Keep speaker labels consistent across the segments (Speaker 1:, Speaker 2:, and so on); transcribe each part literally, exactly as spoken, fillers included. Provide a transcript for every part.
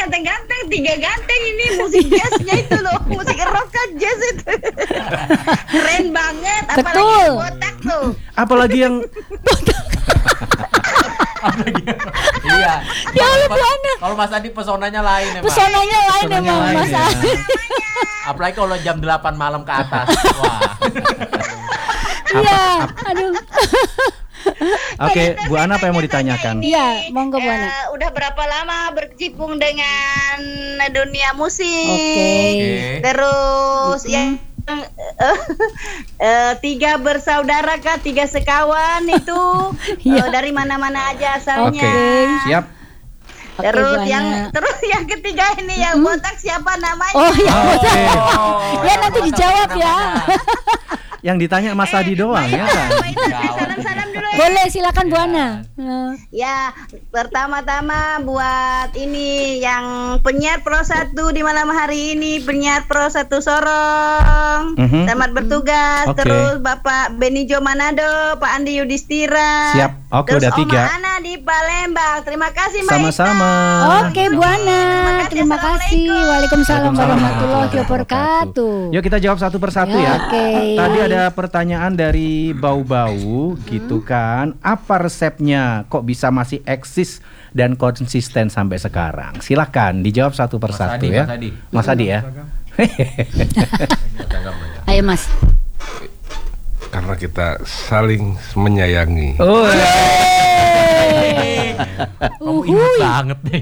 Speaker 1: ganteng-ganteng, tiga ganteng ini musik jazznya itu loh, musik rock kan jazz itu. Keren banget, apalagi
Speaker 2: Betul.
Speaker 1: yang botak tuh.
Speaker 3: Apalagi yang
Speaker 4: Iya.
Speaker 2: Ya Allah, Bu Ana.
Speaker 4: Kalau Mas Adi pesonanya lain emang.
Speaker 2: Pesonanya lain
Speaker 3: Pesonanya
Speaker 2: emang
Speaker 3: lain,
Speaker 2: Mas
Speaker 3: ya.
Speaker 2: Adi.
Speaker 4: Apalagi kalau jam delapan malam ke atas. Wah.
Speaker 2: Iya, aduh.
Speaker 3: Oke, Bu Ana apa yang mau ditanyakan?
Speaker 2: Iya, monggo Bu Ana.
Speaker 1: Eh, udah berapa lama berkecimpung dengan dunia musik?
Speaker 2: Oke.
Speaker 1: Terus yang eh, eh, tiga bersaudara kah, tiga sekawan itu
Speaker 2: Iya.
Speaker 1: eh, dari mana-mana aja asalnya.
Speaker 3: Oke, siap.
Speaker 2: Oke,
Speaker 1: Terus
Speaker 2: Bu
Speaker 1: yang
Speaker 2: Ana.
Speaker 1: terus yang ketiga ini yang botak siapa namanya?
Speaker 2: Oh iya.
Speaker 3: Oke.
Speaker 2: Ya nanti dijawab ya.
Speaker 3: Yang ditanya Mas Adi doang ya kan?
Speaker 1: Mbak Ita, eh, salam-salam dulu ya.
Speaker 2: Boleh, silakan Bu Ana. Eh,
Speaker 1: Ya, pertama-tama buat ini yang penyiar Pro satu di malam hari ini, penyiar Pro satu Sorong.
Speaker 3: Mhm.
Speaker 1: Selamat bertugas.
Speaker 3: Oke.
Speaker 1: Terus Bapak Benijo Manado, Pak Andi Yudhistira.
Speaker 3: Siap. Oke,
Speaker 1: Terus
Speaker 3: udah tiga.
Speaker 1: Oma Ana di Palembang. Terima kasih Mbak
Speaker 3: Sama-sama.
Speaker 1: Ita.
Speaker 2: Oke Bu Ana, terima kasih. Waalaikumsalam warahmatullahi wabarakatuh.
Speaker 3: Yuk kita jawab satu persatu ya.
Speaker 2: Oke.
Speaker 3: Tadi ada pertanyaan dari Bau-Bau gitu kan. Apa resepnya kok bisa masih eksis dan konsisten sampai sekarang? Silahkan dijawab satu persatu
Speaker 4: Adi,
Speaker 3: ya.
Speaker 4: Mas Adi.
Speaker 3: Mas Adi ya.
Speaker 2: Ayo Mas.
Speaker 5: Karena kita saling menyayangi.
Speaker 3: Oh,
Speaker 4: Kamu ingat banget nih.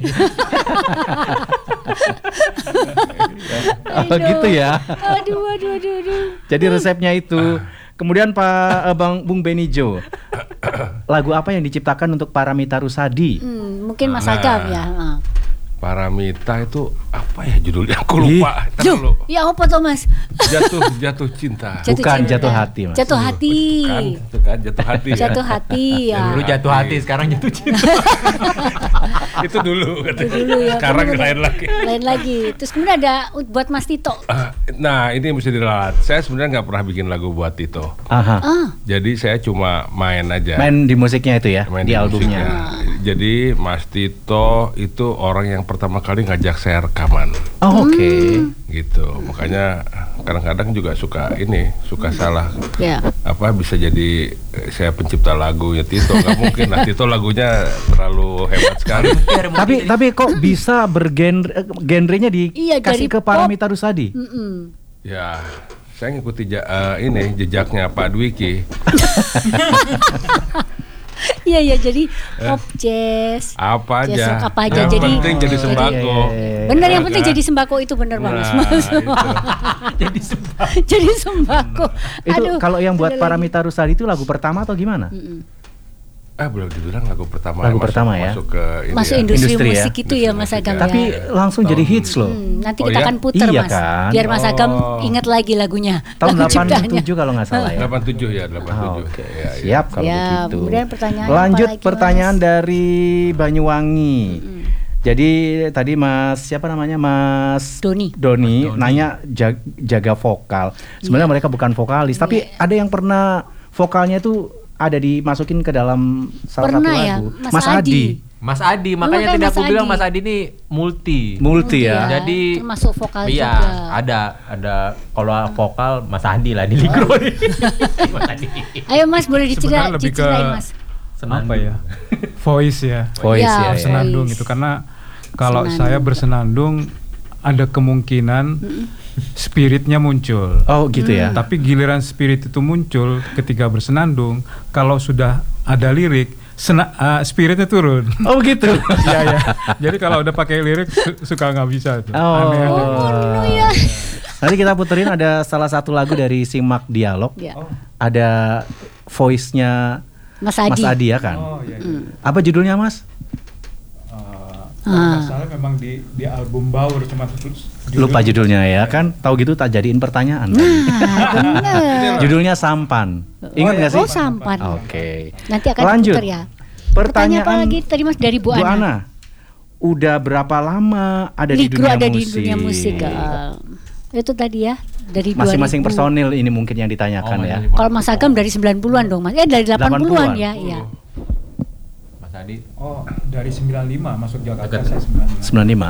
Speaker 3: oh gitu ya.
Speaker 2: Aduh, aduh, aduh, aduh.
Speaker 3: Jadi resepnya itu. Kemudian Pak eh, Bang Bung Benijo. Lagu apa yang diciptakan untuk Paramita Rusady?
Speaker 2: Hmm, mungkin Mas
Speaker 5: Nah.
Speaker 2: Agam ya. Ah.
Speaker 5: Paramita itu apa ya judulnya? Aku lupa. Ntar
Speaker 2: Duh,
Speaker 5: dulu.
Speaker 2: ya apa tuh Mas?
Speaker 5: Jatuh jatuh cinta.
Speaker 2: Jatuh
Speaker 3: Bukan,
Speaker 2: cinta.
Speaker 3: jatuh hati, Mas.
Speaker 2: Jatuh hati.
Speaker 5: Kan, itu kan jatuh hati. ya.
Speaker 2: Jatuh hati ya.
Speaker 4: Dulu jatuh hati, sekarang jatuh cinta.
Speaker 5: Itu dulu katanya.
Speaker 2: Dulu ya.
Speaker 5: Sekarang
Speaker 2: Kemudian
Speaker 5: lain lagi.
Speaker 2: Lain lagi. Terus kemudian ada buat Mas Tito.
Speaker 5: Ah, Nah ini mesti diralat. Saya sebenarnya nggak pernah bikin lagu buat Tito.
Speaker 3: Aha.
Speaker 2: Ah,
Speaker 5: Jadi saya cuma main aja.
Speaker 3: Main di musiknya itu ya,
Speaker 5: Main
Speaker 3: di,
Speaker 5: di
Speaker 3: albumnya.
Speaker 5: musiknya. Jadi Mas Tito itu orang yang pertama kali ngajak saya rekaman.
Speaker 3: Oh, oke.
Speaker 5: Gitu. Makanya kadang-kadang juga suka ini, suka salah.
Speaker 2: ya.
Speaker 5: Apa bisa jadi eh, saya pencipta lagunya Tito? Nggak mungkin. Nah Tito lagunya terlalu hebat sekali.
Speaker 3: Tapi tapi kok bisa bergenre eh, genrenya
Speaker 2: Iya, dari
Speaker 3: dikasih ke
Speaker 2: pop.
Speaker 3: Paramita Rusady?
Speaker 2: Mm-mm.
Speaker 5: Ya, saya ngikuti ja- eh, ini jejaknya Pak Dwiki.
Speaker 2: Iya iya jadi pop jazz.
Speaker 5: Apa
Speaker 2: Jazz
Speaker 5: aja.
Speaker 2: rock apa aja,
Speaker 5: Yang
Speaker 2: jadi-
Speaker 5: penting jadi
Speaker 2: jadi-
Speaker 5: sembako.
Speaker 2: Bener yang
Speaker 5: Ya
Speaker 2: penting
Speaker 5: kan?
Speaker 2: jadi sembako itu bener banget.
Speaker 5: Nah,
Speaker 2: Mas.
Speaker 5: itu.
Speaker 4: Jadi sebab.
Speaker 2: Jadi sembako.
Speaker 3: Itu
Speaker 2: Aduh,
Speaker 3: kalau yang buat
Speaker 2: ada lagi.
Speaker 3: Paramita Rusady itu lagu pertama atau gimana?
Speaker 2: Mm-mm.
Speaker 5: Ah, boleh dibilang lagu pertama.
Speaker 3: Lagu
Speaker 5: masuk-
Speaker 3: pertama ya?
Speaker 5: Masuk ke ini
Speaker 2: Masuk
Speaker 5: ya.
Speaker 2: industri,
Speaker 3: Industri ya?
Speaker 2: musik itu ya Mas Agam ya.
Speaker 3: Tapi langsung jadi
Speaker 5: Tahun-
Speaker 3: hits loh.
Speaker 2: Hmm, nanti
Speaker 5: Oh,
Speaker 2: kita
Speaker 5: iya?
Speaker 2: akan puter
Speaker 3: Iya
Speaker 2: Mas.
Speaker 3: kan?
Speaker 2: Biar Mas Agam
Speaker 5: Oh.
Speaker 2: ingat lagi lagunya.
Speaker 3: Tahun
Speaker 2: lagu
Speaker 3: delapan
Speaker 2: ciptaannya.
Speaker 3: tujuh kalau nggak salah ya.
Speaker 5: delapan puluh tujuh ya, delapan puluh tujuh.
Speaker 3: Oh, Oke,
Speaker 5: Ya, ya.
Speaker 3: siap kalau
Speaker 2: Ya,
Speaker 3: begitu.
Speaker 2: kemudian pertanyaan
Speaker 3: Lanjut
Speaker 2: apa lagi,
Speaker 3: pertanyaan
Speaker 2: Mas?
Speaker 3: dari Banyuwangi. Jadi tadi Mas siapa namanya Mas
Speaker 2: Doni.
Speaker 3: Doni,
Speaker 4: Mas Doni.
Speaker 3: nanya jag- jaga vokal. Sebenarnya
Speaker 2: Iya.
Speaker 3: mereka bukan vokalis, tapi ada yang pernah vokalnya itu ada dimasukin ke dalam salah
Speaker 2: Pernah
Speaker 3: satu
Speaker 2: ya,
Speaker 3: lagu.
Speaker 2: Mas Adi.
Speaker 4: Mas Adi, makanya
Speaker 2: kan
Speaker 4: tadi
Speaker 2: Mas
Speaker 4: aku bilang
Speaker 2: Adi.
Speaker 4: Mas Adi ini multi.
Speaker 3: Multi ya.
Speaker 2: Iya.
Speaker 4: Jadi
Speaker 2: termasuk vokal
Speaker 4: iya,
Speaker 2: juga.
Speaker 4: ada ada kalau vokal Mas Adi lah di Ligro nih. Mas Adi.
Speaker 2: Ayo Mas boleh diceritain,
Speaker 6: Sebenarnya lebih ke-
Speaker 2: diceritain Mas.
Speaker 6: apa ya voice ya
Speaker 3: Voice
Speaker 2: Ya,
Speaker 3: ya. ya.
Speaker 6: bersenandung
Speaker 2: voice.
Speaker 6: itu karena kalau
Speaker 2: Senandung.
Speaker 6: saya bersenandung ada kemungkinan spiritnya muncul.
Speaker 3: Oh gitu ya.
Speaker 6: Tapi giliran spirit itu muncul ketika bersenandung, kalau sudah ada lirik, sena, uh, spiritnya turun.
Speaker 3: Oh gitu.
Speaker 6: Iya ya. Jadi kalau udah pakai lirik su- suka nggak bisa tuh.
Speaker 3: Oh.
Speaker 6: Aneh aja.
Speaker 2: Oh, no ya.
Speaker 3: Nanti kita puterin ada salah satu lagu dari Simak Dialog.
Speaker 2: Ya.
Speaker 3: Ada voice-nya
Speaker 2: Mas Adi.
Speaker 3: Mas Adi ya kan?
Speaker 6: Oh iya. iya.
Speaker 3: Apa judulnya Mas?
Speaker 6: Uh,
Speaker 2: Ah.
Speaker 6: Masalah memang di di album Baur cuma terus
Speaker 3: Lupa judulnya ya kan? Tahu gitu tak jadiin pertanyaan. kan?
Speaker 2: Nah, bener.
Speaker 3: Judulnya Sampan. Ingat nggak sih?
Speaker 2: Oh, Sampan.
Speaker 3: Oke.
Speaker 2: Nanti akan
Speaker 3: Lanjut.
Speaker 2: puter ya. Pertanyaan apa
Speaker 3: Pertanyaan
Speaker 2: lagi tadi Mas dari Bu,
Speaker 3: Bu
Speaker 2: Ana?
Speaker 3: Ana. Udah berapa lama ada di
Speaker 2: Ligro
Speaker 3: dunia
Speaker 2: ada
Speaker 3: musik?
Speaker 2: di dunia musik. ah. Itu tadi ya dari
Speaker 3: Masing-masing
Speaker 2: dua ribu.
Speaker 3: personil ini mungkin yang ditanyakan
Speaker 4: Oh,
Speaker 3: ya.
Speaker 4: masing-masing.
Speaker 2: Kalau Mas Agam dari sembilan puluhan dong Mas. Eh dari delapan puluhan ya, iya.
Speaker 4: Mas Adi
Speaker 6: Oh, dari sembilan puluh lima masuk Jakarta
Speaker 4: Dekat.
Speaker 6: saya sembilan puluh lima.
Speaker 3: sembilan puluh lima.